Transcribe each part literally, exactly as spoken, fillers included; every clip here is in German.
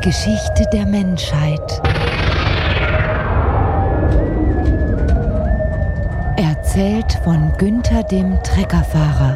Geschichte der Menschheit. Erzählt von Günther dem Treckerfahrer.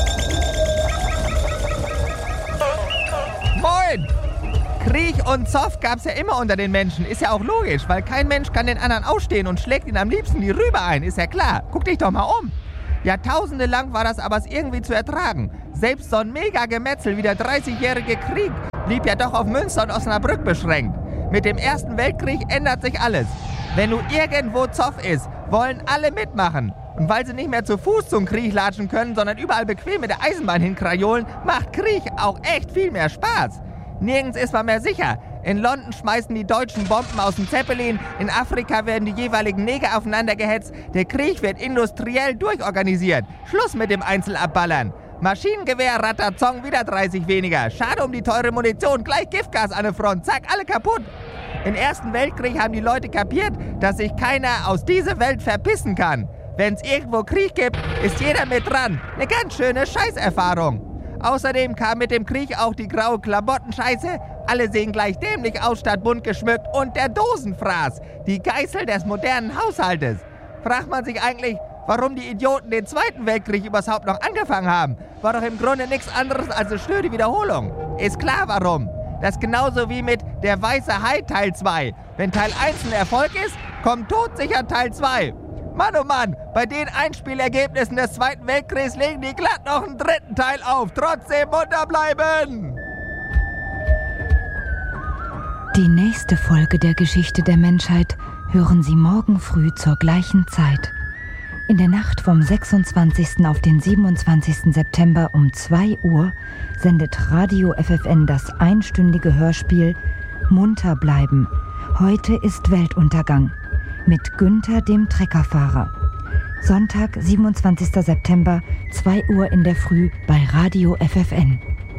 Moin! Krieg und Zoff gab's ja immer unter den Menschen. Ist ja auch logisch, weil kein Mensch kann den anderen ausstehen und schlägt ihn am liebsten die Rübe ein. Ist ja klar. Guck dich doch mal um. Jahrtausende lang war das aber irgendwie zu ertragen. Selbst so ein Mega-Gemetzel wie der dreißigjährige Krieg blieb ja doch auf Münster und Osnabrück beschränkt. Mit dem Ersten Weltkrieg ändert sich alles. Wenn nur irgendwo Zoff ist, wollen alle mitmachen. Und weil sie nicht mehr zu Fuß zum Krieg latschen können, sondern überall bequem mit der Eisenbahn hinkrajolen, macht Krieg auch echt viel mehr Spaß. Nirgends ist man mehr sicher. In London schmeißen die Deutschen Bomben aus dem Zeppelin, in Afrika werden die jeweiligen Neger aufeinander gehetzt, der Krieg wird industriell durchorganisiert. Schluss mit dem Einzelabballern. Maschinengewehr, Ratazong, wieder dreißig weniger. Schade um die teure Munition, gleich Giftgas an der Front, zack, alle kaputt. Im Ersten Weltkrieg haben die Leute kapiert, dass sich keiner aus dieser Welt verpissen kann. Wenn es irgendwo Krieg gibt, ist jeder mit dran. Eine ganz schöne Scheißerfahrung. Außerdem kam mit dem Krieg auch die graue Klamottenscheiße. Alle sehen gleich dämlich aus statt bunt geschmückt. Und der Dosenfraß, die Geißel des modernen Haushaltes. Fragt man sich eigentlich, warum die Idioten den Zweiten Weltkrieg überhaupt noch angefangen haben. War doch im Grunde nichts anderes als eine schnöde Wiederholung. Ist klar warum. Das ist genauso wie mit Der weiße Hai Teil zwei. Wenn Teil eins ein Erfolg ist, kommt todsicher Teil zwei. Mann, oh Mann, bei den Einspielergebnissen des Zweiten Weltkriegs legen die glatt noch einen dritten Teil auf. Trotzdem munter bleiben! Die nächste Folge der Geschichte der Menschheit hören Sie morgen früh zur gleichen Zeit. In der Nacht vom sechsundzwanzigsten auf den siebenundzwanzigsten September um zwei Uhr sendet Radio F F N das einstündige Hörspiel Munter bleiben. Heute ist Weltuntergang mit Günther dem Treckerfahrer. Sonntag, siebenundzwanzigsten September, zwei Uhr in der Früh bei Radio F F N.